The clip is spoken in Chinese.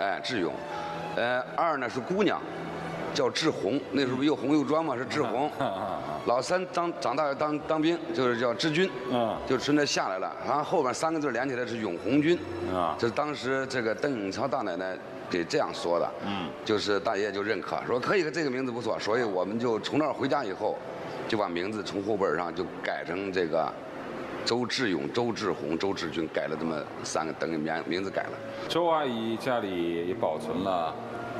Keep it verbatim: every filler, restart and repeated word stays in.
哎，智勇。呃，二呢是姑娘，叫志红，那时候又红又壮嘛，是志红。老三当长大要当当兵，就是叫志军，嗯，就顺着下来了。然后后边三个字连起来是永红军，啊，这是当时这个邓颖超大奶奶给这样说的，嗯，就是大爷就认可，说可以，这个名字不错，所以我们就从那儿回家以后，就把名字从后本上就改成这个周志勇、周志红、周志军，改了这么三个，等于名名字改了。 周阿姨家里也保存了